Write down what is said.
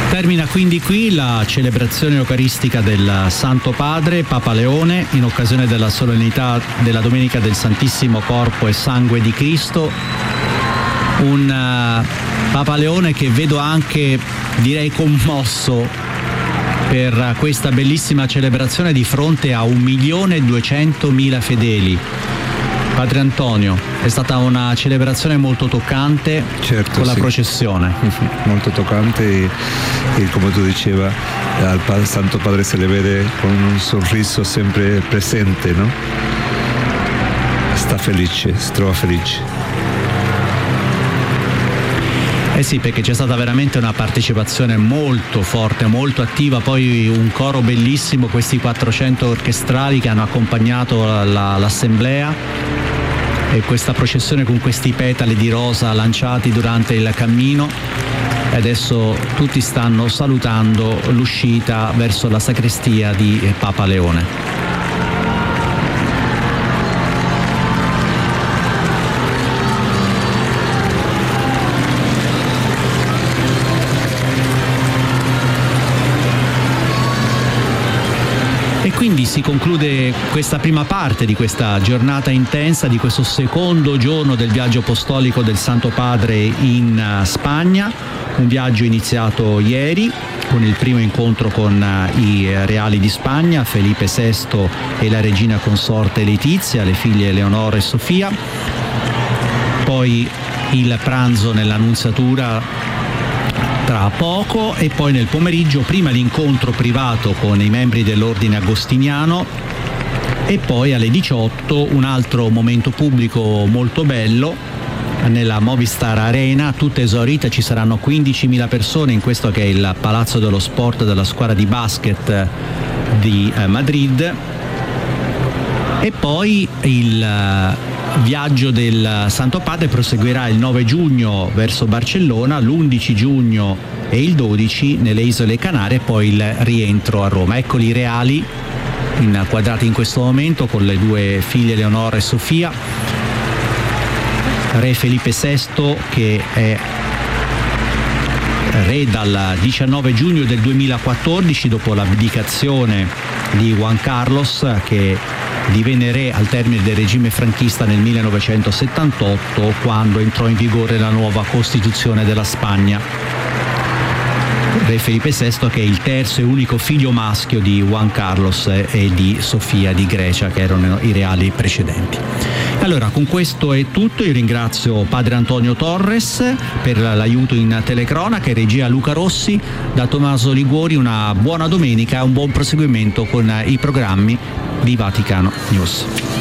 Termina quindi qui la celebrazione eucaristica del Santo Padre, Papa Leone, in occasione della solennità della Domenica del Santissimo Corpo e Sangue di Cristo. Un Papa Leone che vedo anche, direi, commosso per questa bellissima celebrazione di fronte a 1.200.000 fedeli. Padre Antonio, è stata una celebrazione molto toccante, certo, con la processione. Molto toccante e come tu diceva, al Santo Padre se le vede con un sorriso sempre presente, no? Sta felice, si trova felice. Eh sì, perché c'è stata veramente una partecipazione molto forte, molto attiva, poi un coro bellissimo, questi 400 orchestrali che hanno accompagnato l'assemblea e questa processione con questi petali di rosa lanciati durante il cammino, e adesso tutti stanno salutando l'uscita verso la sacrestia di Papa Leone. Quindi si conclude questa prima parte di questa giornata intensa, di questo secondo giorno del viaggio apostolico del Santo Padre in Spagna, un viaggio iniziato ieri con il primo incontro con i reali di Spagna, Felipe VI e la regina consorte Letizia, le figlie Eleonora e Sofia, poi il pranzo nell'Annunziatura tra poco e poi nel pomeriggio prima l'incontro privato con i membri dell'ordine agostiniano e poi alle 18 un altro momento pubblico molto bello nella Movistar Arena, tutta esaurita, ci saranno 15.000 persone in questo che è il Palazzo dello Sport della squadra di basket di Madrid, e poi il viaggio del Santo Padre proseguirà il 9 giugno verso Barcellona, l'11 giugno e il 12 nelle Isole Canarie e poi il rientro a Roma. Eccoli i reali inquadrati in questo momento con le due figlie Eleonora e Sofia, re Felipe VI che è re dal 19 giugno del 2014 dopo l'abdicazione di Juan Carlos, che divenne re al termine del regime franchista nel 1978, quando entrò in vigore la nuova Costituzione della Spagna. Re Felipe VI che è il terzo e unico figlio maschio di Juan Carlos e di Sofia di Grecia, che erano i reali precedenti. Allora, con questo è tutto. Io ringrazio Padre Antonio Torres per l'aiuto in telecronaca e regia Luca Rossi. Da Tommaso Liguori una buona domenica e un buon proseguimento con i programmi di Vaticano News.